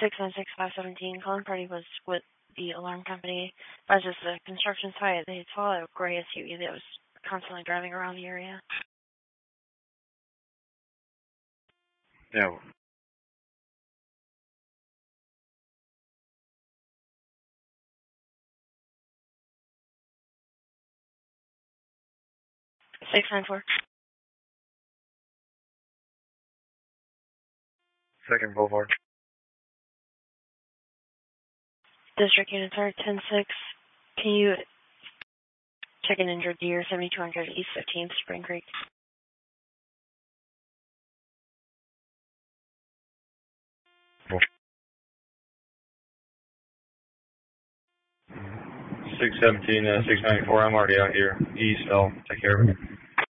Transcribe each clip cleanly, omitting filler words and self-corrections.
696-517, calling party was with the alarm company. As it's a construction site, they saw a gray SUV that was constantly driving around the area. Yeah. $694. Second Boulevard. District Unit 10-6. Can you check an injured deer, 7200 East 15th, Spring Creek? Cool. 617, 694. I'm already out here east. I'll take care of it.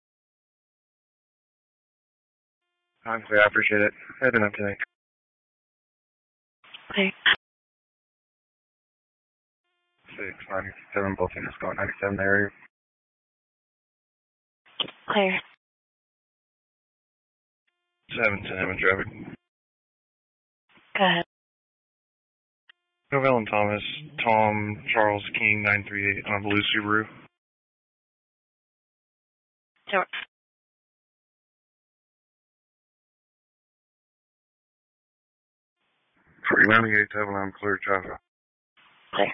Honestly, I appreciate it. Heading up today. Okay. 697, both units going 97 area. Clear. 710 traffic. Go ahead. Novell and Thomas, Tom Charles King 938 on a blue Subaru. Sure. For 98.7, I'm clear traffic. Clear.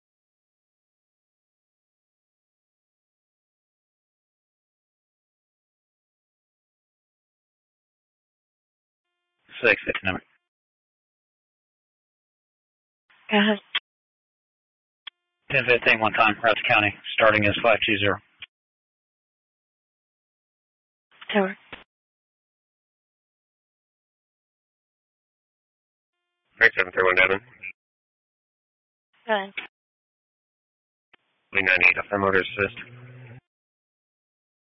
Six number. Go ahead. 1015 one time, Rouse County, starting as 520. Sure. 37317. Go ahead. 398, FM motor assist.